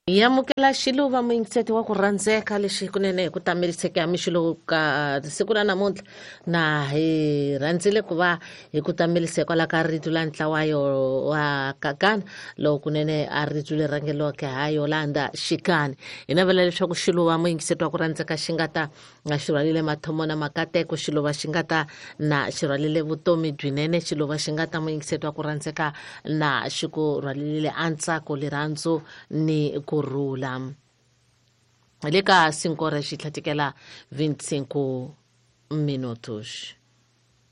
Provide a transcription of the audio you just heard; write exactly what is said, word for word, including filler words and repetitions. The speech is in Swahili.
Yamukela xiluva muingiseti wa ku rhandzeka lexi kunene ku tameriseke ya mixilo ka siku ra namuntlha na hi rhandzile ku va hi ku tamerise kwala ka rito la ntlawayo wa kakana loko kunene a rito leri rhangeliwaka ha Yolanda Xikani hi navela leswaku xiluva muingiseti wa ku rhandzeka xi nga ta na xirhwalile mathomo na makateko xiluva xi nga ta na xirhwalile vutomi byinene xiluva xi nga ta muingiseti wa ku rhandzeka na xi ku rhwalile antsako lirhandzu ni kurula le ka cinco ra xi tlhatikela veinticinco minutos.